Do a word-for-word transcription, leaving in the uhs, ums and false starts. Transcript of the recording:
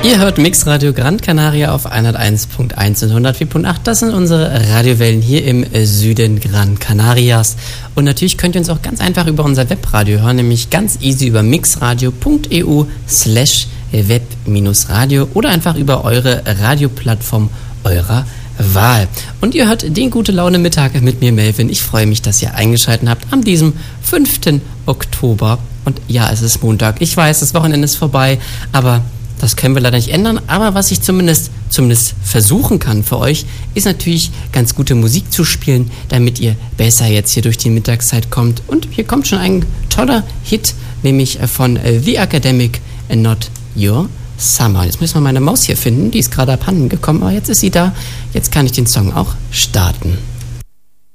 Ihr hört Mixradio Gran Canaria auf hunderteins Komma eins und hundertvier Komma acht. Das sind unsere Radiowellen hier im Süden Gran Canarias. Und natürlich könnt ihr uns auch ganz einfach über unser Webradio hören, nämlich ganz easy über mixradio.eu slash web-radio oder einfach über eure Radioplattform eurer Wahl. Und ihr hört den Gute Laune Mittag mit mir, Melvin. Ich freue mich, dass ihr eingeschaltet habt an diesem fünften Oktober. Und ja, es ist Montag. Ich weiß, das Wochenende ist vorbei, aber das können wir leider nicht ändern. Aber was ich zumindest, zumindest versuchen kann für euch, ist natürlich ganz gute Musik zu spielen, damit ihr besser jetzt hier durch die Mittagszeit kommt. Und hier kommt schon ein toller Hit, nämlich von The Academic and Not Your Summer. Jetzt müssen wir meine Maus hier finden, die ist gerade abhanden gekommen, aber jetzt ist sie da. Jetzt kann ich den Song auch starten.